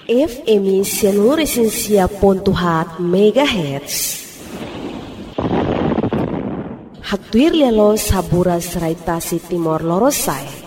FM 100.7 MHz. Haktuir lelo sabura serai Tasik Timor Lorosai.